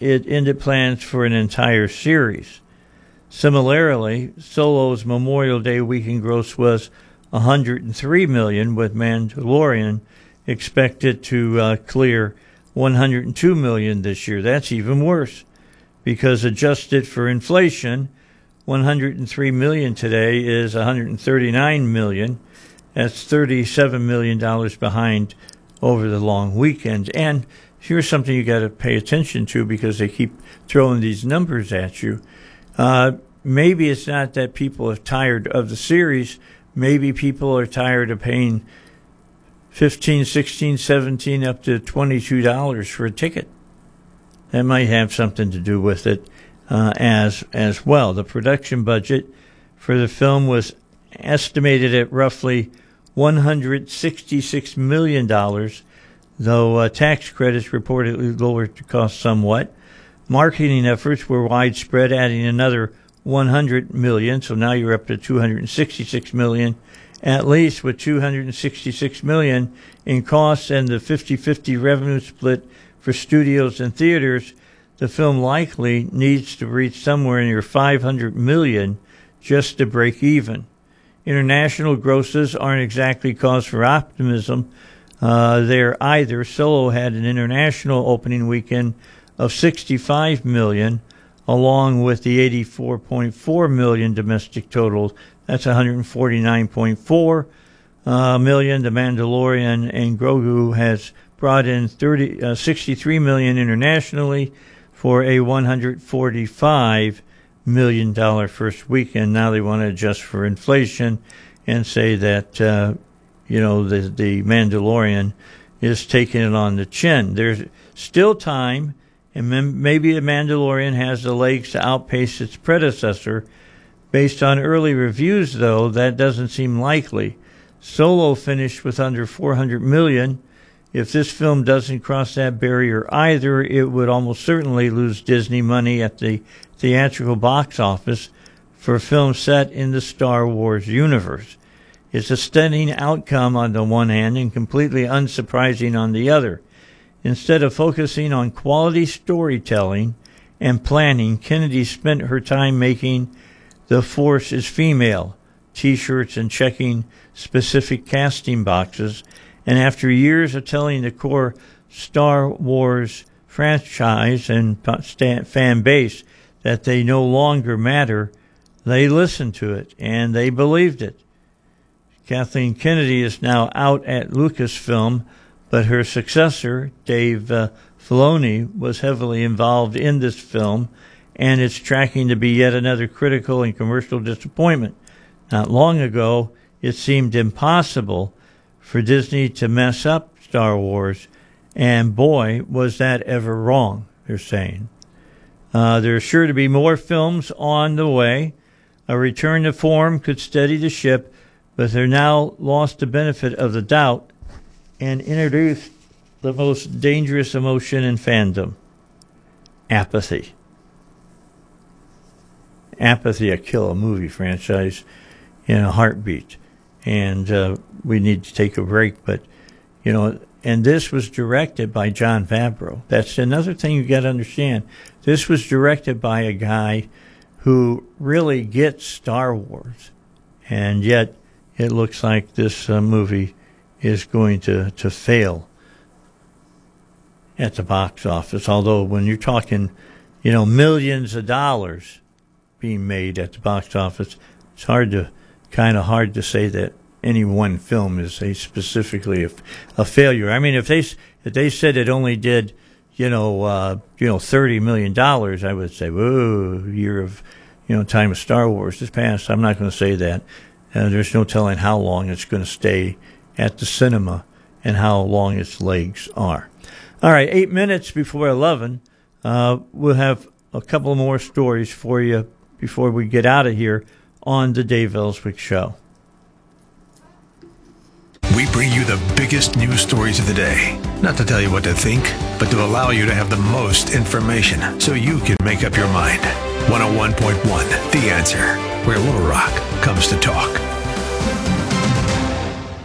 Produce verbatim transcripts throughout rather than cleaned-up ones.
it ended plans for an entire series. Similarly, Solo's Memorial Day weekend gross was one hundred three million dollars, with Mandalorian expected to uh, clear one hundred two million dollars this year. That's even worse, because adjusted for inflation, one hundred three million dollars today is one hundred thirty-nine million dollars. That's thirty-seven million dollars behind over the long weekend. And here's something you got to pay attention to, because they keep throwing these numbers at you. Uh, maybe it's not that people are tired of the series. Maybe people are tired of paying fifteen, sixteen, seventeen, up to twenty-two dollars for a ticket. That might have something to do with it uh, as as well. The production budget for the film was estimated at roughly one hundred sixty-six million dollars, though uh, tax credits reportedly lowered the cost somewhat. Marketing efforts were widespread, adding another one hundred million dollars, so now you're up to two hundred sixty-six million dollars, at least, with two hundred sixty-six million dollars in costs and the fifty-fifty revenue split for studios and theaters. The film likely needs to reach somewhere near five hundred million dollars just to break even. International grosses aren't exactly cause for optimism uh, there either. Solo had an international opening weekend of sixty-five million dollars, along with the eighty-four point four million dollars domestic total. That's one hundred forty-nine point four uh, million dollars. The Mandalorian and Grogu has brought in thirty, uh, sixty-three million dollars internationally for a one hundred forty-five million dollars first weekend. Now they want to adjust for inflation and say that, uh, you know, the, the Mandalorian is taking it on the chin. There's still time, and maybe the Mandalorian has the legs to outpace its predecessor. Based on early reviews, though, that doesn't seem likely. Solo finished with under four hundred million dollars. If this film doesn't cross that barrier either, it would almost certainly lose Disney money at the theatrical box office for a film set in the Star Wars universe. It's a stunning outcome on the one hand and completely unsurprising on the other. Instead of focusing on quality storytelling and planning, Kennedy spent her time making The Force is Female T-shirts and checking specific casting boxes. And after years of telling the core Star Wars franchise and fan base that they no longer matter, they listened to it and they believed it. Kathleen Kennedy is now out at Lucasfilm, but her successor, Dave uh, Filoni, was heavily involved in this film, and it's tracking to be yet another critical and commercial disappointment. Not long ago, it seemed impossible for Disney to mess up Star Wars, and boy, was that ever wrong, they're saying. Uh, there's sure to be more films on the way. A return to form could steady the ship, but they're now lost the benefit of the doubt and introduced the most dangerous emotion in fandom: apathy. Apathy will kill a movie franchise in a heartbeat. And uh, we need to take a break, but, you know, and this was directed by Jon Favreau. That's another thing you got to understand. This was directed by a guy who really gets Star Wars, and yet it looks like this uh, movie is going to, to fail at the box office. Although when you're talking, you know, millions of dollars being made at the box office, it's hard to kind of hard to say that any one film is a specifically a, a failure. I mean, if they if they said it only did, you know, uh, you know, thirty million dollars, I would say, whoa, year of, you know, time of Star Wars has passed. I'm not going to say that. Uh, there's no telling how long it's going to stay at the cinema and how long its legs are. All right, eight minutes before eleven. Uh, we'll have a couple more stories for you before we get out of here on the Dave Ellswick Show. We bring you the biggest news stories of the day. Not to tell you what to think, but to allow you to have the most information so you can make up your mind. one oh one point one, The Answer, where Little Rock comes to talk.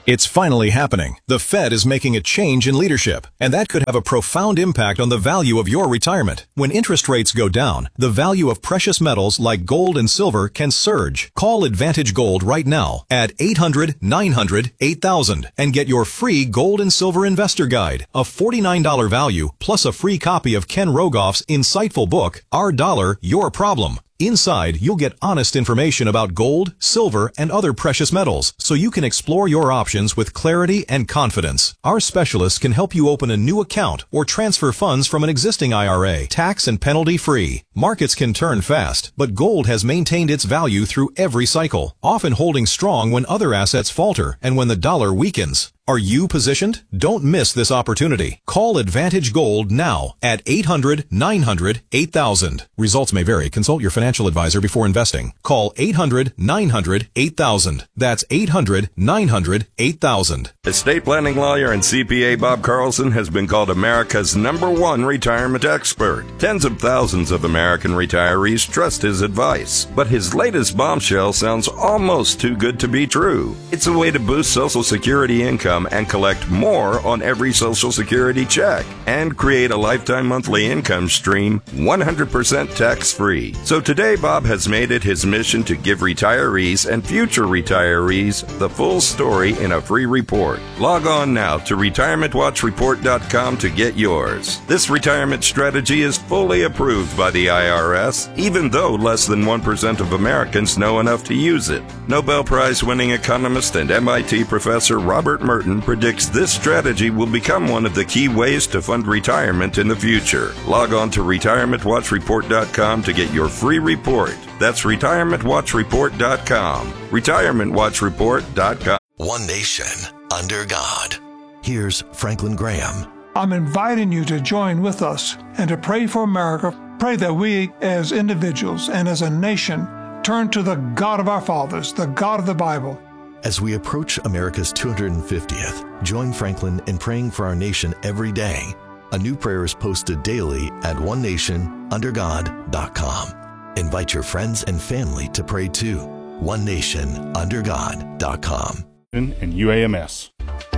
It's finally happening. The Fed is making a change in leadership, and that could have a profound impact on the value of your retirement. When interest rates go down, the value of precious metals like gold and silver can surge. Call Advantage Gold right now at eight hundred, nine hundred, eight thousand and get your free Gold and Silver Investor Guide, a forty-nine dollars value plus a free copy of Ken Rogoff's insightful book, Our Dollar, Your Problem. Inside, you'll get honest information about gold, silver, and other precious metals, so you can explore your options with clarity and confidence. Our specialists can help you open a new account or transfer funds from an existing I R A, tax and penalty free. Markets can turn fast, but gold has maintained its value through every cycle, often holding strong when other assets falter and when the dollar weakens. Are you positioned? Don't miss this opportunity. Call Advantage Gold now at eight hundred, nine hundred, eight thousand. Results may vary. Consult your financial advisor before investing. Call eight hundred, nine hundred, eight thousand. That's eight hundred, nine hundred, eight thousand. Estate planning lawyer and C P A Bob Carlson has been called America's number one retirement expert. Tens of thousands of American retirees trust his advice. But his latest bombshell sounds almost too good to be true. It's a way to boost Social Security income and collect more on every Social Security check and create a lifetime monthly income stream one hundred percent tax-free. So today, Bob has made it his mission to give retirees and future retirees the full story in a free report. Log on now to retirement watch report dot com to get yours. This retirement strategy is fully approved by the I R S, even though less than one percent of Americans know enough to use it. Nobel Prize-winning economist and M I T professor Robert Merton predicts this strategy will become one of the key ways to fund retirement in the future. Log on to retirement watch report dot com to get your free report. That's retirement watch report dot com. retirement watch report dot com. One nation under God. Here's Franklin Graham. I'm inviting you to join with us and to pray for America. Pray that we as individuals and as a nation turn to the God of our fathers, the God of the Bible. As we approach America's two hundred fiftieth, join Franklin in praying for our nation every day. A new prayer is posted daily at one nation under god dot com. Invite your friends and family to pray too. one nation under god dot com. And U A M S.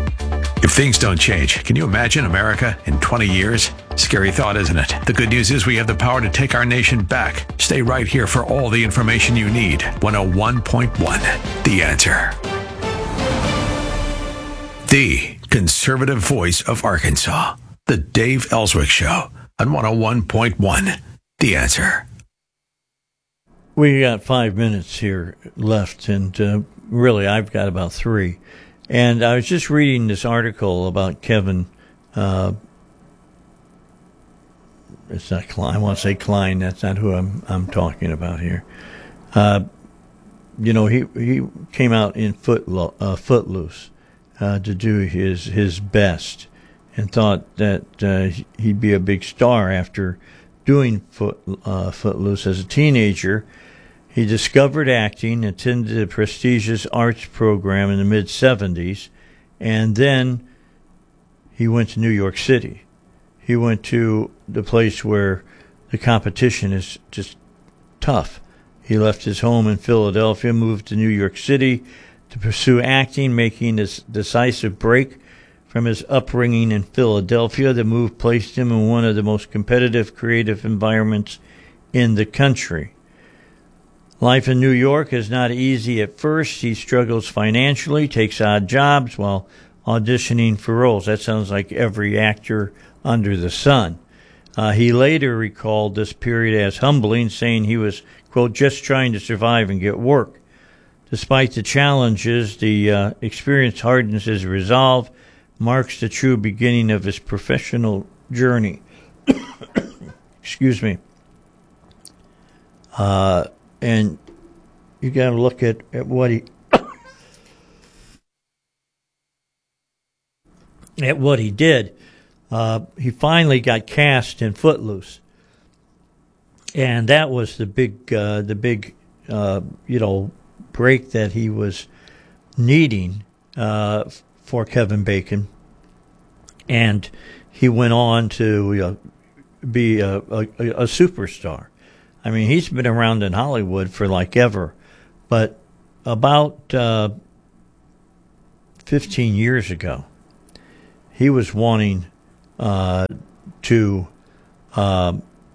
If things don't change, can you imagine America in twenty years? Scary thought, isn't it? The good news is we have the power to take our nation back. Stay right here for all the information you need. one oh one point one, The Answer. The conservative voice of Arkansas. The Dave Ellswick Show on one oh one point one, The Answer. We got five minutes here left, and uh, really I've got about three. And I was just reading this article about Kevin, uh, it's not Klein, I want to say Klein, that's not who I'm I'm talking about here. Uh, you know, he he came out in Footlo- uh, Footloose uh, to do his, his best and thought that uh, he'd be a big star after doing Foot, uh, Footloose as a teenager. He discovered acting, attended a prestigious arts program in the mid-seventies, and then he went to New York City. He went to the place where the competition is just tough. He left his home in Philadelphia, moved to New York City to pursue acting, making this decisive break from his upbringing in Philadelphia. The move placed him in one of the most competitive creative environments in the country. Life in New York is not easy at first. He struggles financially, takes odd jobs while auditioning for roles. That sounds like every actor under the sun. Uh, he later recalled this period as humbling, saying he was, quote, just trying to survive and get work. Despite the challenges, the uh, experience hardens his resolve, marks the true beginning of his professional journey. Excuse me. Uh, and you got to look at, at what he at what he did. Uh, he finally got cast in Footloose, and that was the big uh, the big uh, you know break that he was needing uh, for Kevin Bacon, and he went on to uh, be a, a, a superstar. I mean, he's been around in Hollywood for like ever, but about uh, fifteen years ago, he was wanting uh, to uh,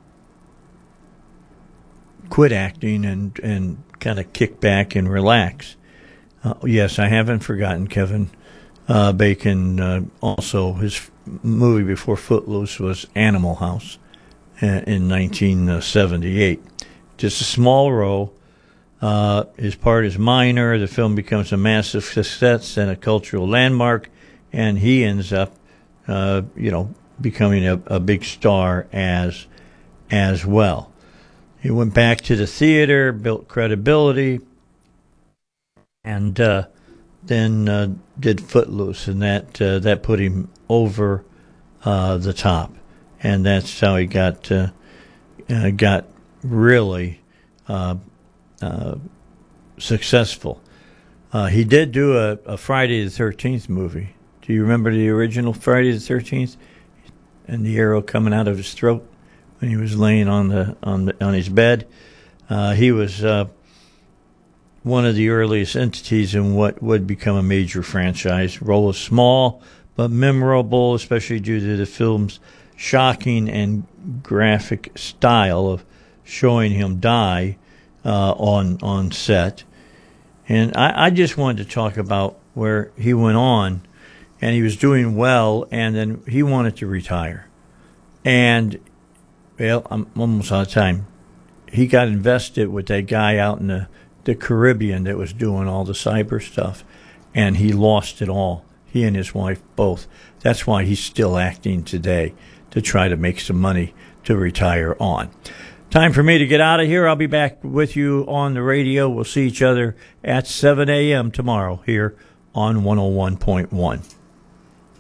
quit acting and, and kind of kick back and relax. Uh, yes, I haven't forgotten Kevin uh, Bacon. Uh, also, his movie before Footloose was Animal House uh, in nineteen seventy-eight. Just a small role. Uh, his part is minor. The film becomes a massive success and a cultural landmark, and he ends up, uh, you know, becoming a, a big star as as well. He went back to the theater, built credibility, and uh, then uh, did Footloose, and that uh, that put him over uh, the top, and that's how he got uh, uh, got really uh, uh, successful. Uh, he did do a, a Friday the thirteenth movie. Do you remember the original Friday the thirteenth? And the arrow coming out of his throat when he was laying on the on the, on his bed. Uh, he was uh, one of the earliest entities in what would become a major franchise. Role is small but memorable, especially due to the film's shocking and graphic style of showing him die uh, on on set. And I, I just wanted to talk about where he went on, and he was doing well, and then he wanted to retire. And, well, I'm almost out of time. He got invested with that guy out in the, the Caribbean that was doing all the cyber stuff, and he lost it all. He and his wife both. That's why he's still acting today, to try to make some money to retire on. Time for me to get out of here. I'll be back with you on the radio. We'll see each other at seven a.m. tomorrow here on one oh one point one.